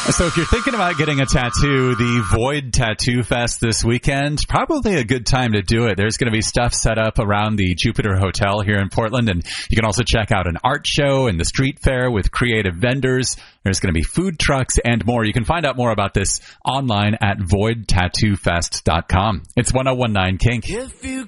So if you're thinking about getting a tattoo, the Void Tattoo Fest this weekend, probably a good time to do it. There's going to be stuff set up around the Jupiter Hotel here in Portland, and you can also check out an art show and the street fair with creative vendors. There's going to be food trucks and more. You can find out more about this online at voidtattoofest.com. It's 1019 Kink. If you